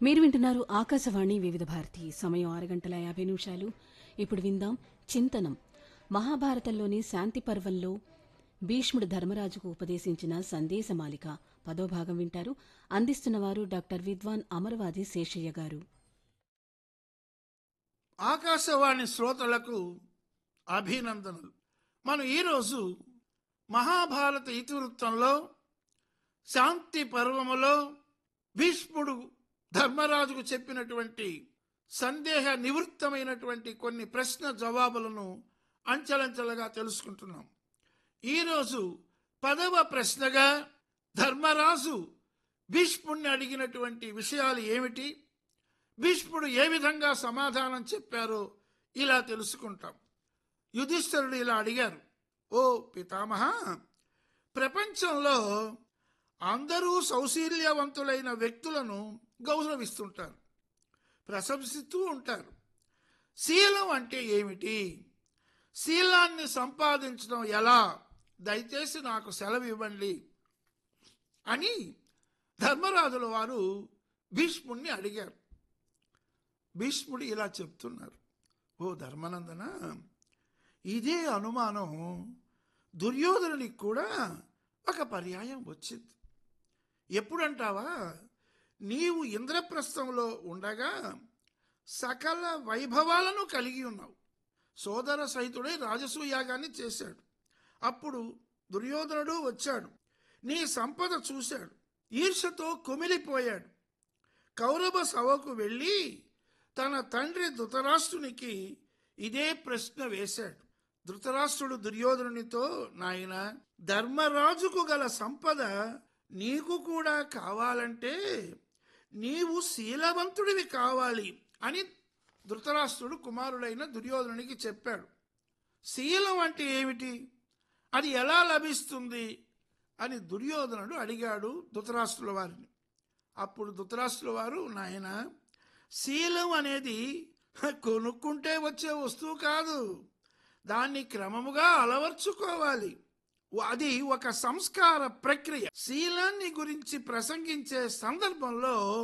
మీరు వింటున్నారు ఆకాశవాణి వివిధ భారతి. సమయం 6:50. ఇప్పుడు విందాం చింతనం. మహాభారతంలోని శాంతి పర్వంలో భీష్ముడు ధర్మరాజుకు ఉపదేశించిన సందేశమాలిక 10వ భాగం వింటారు. అందిస్తున్నవారు డాక్టర్ విద్వాన్ అమరవాది శేషయ్య గారు. ఆకాశవాణి శ్రోతలకు అభినందనలు. మనం ఈరోజు మహాభారత ఇతివృత్తంలో శాంతి పర్వములో భీష్ముడు ధర్మరాజుకు చెప్పినటువంటి సందేహ నివృత్తమైనటువంటి కొన్ని ప్రశ్న జవాబులను అంచెలంచెలుగా తెలుసుకుంటున్నాం. ఈరోజు 10వ ప్రశ్నగా ధర్మరాజు భీష్ముడిని అడిగినటువంటి విషయాలు ఏమిటి, భీష్ముడు ఏ విధంగా సమాధానం చెప్పారో ఇలా తెలుసుకుంటాం. యుధిష్ఠిరుడు ఇలా అడిగారు: ఓ పితామహ, ప్రపంచంలో అందరూ సౌశీల్యవంతులైన వ్యక్తులను గౌరవిస్తుంటారు, ప్రశంసిస్తూ ఉంటారు. శీలం అంటే ఏమిటి? శీలాన్ని సంపాదించడం ఎలా? దయచేసి నాకు సెలవు ఇవ్వండి అని ధర్మరాజుల వారు భీష్ముడిని అడిగారు. భీష్ముడు ఇలా చెప్తున్నారు: ఓ ధర్మనందన, ఇదే అనుమానం దుర్యోధనునికి కూడా ఒక పర్యాయం వచ్చింది. ఎప్పుడంటావా? నీవు ఇంద్రప్రస్థంలో ఉండగా సకల వైభవాలను కలిగి ఉన్నావు. సోదర సహితుడే రాజసూయాగాన్ని చేశాడు. అప్పుడు దుర్యోధనుడు వచ్చాడు, నీ సంపద చూశాడు, ఈర్ష్యతో కుమిలిపోయాడు. కౌరవ సభకు వెళ్ళి తన తండ్రి ధృతరాష్ట్రునికి ఇదే ప్రశ్న వేశాడు. ధృతరాష్ట్రుడు దుర్యోధనునితో, నాయనా, ధర్మరాజుకు గల సంపద నీకు కూడా కావాలంటే నీవు శీలవంతుడివి కావాలి అని ధృతరాష్ట్రుడు కుమారుడైన దుర్యోధనునికి చెప్పాడు. శీలం అంటే ఏమిటి, అది ఎలా లభిస్తుంది అని దుర్యోధనుడు అడిగాడు ధృతరాష్ట్రుల వారిని. అప్పుడు ధృతరాష్ట్రుల వారు, నాయన, శీలం అనేది కొనుక్కుంటే వచ్చే వస్తువు కాదు, దాన్ని క్రమముగా అలవర్చుకోవాలి. అది ఒక సంస్కార ప్రక్రియ. శీలాన్ని గురించి ప్రసంగించే సందర్భంలో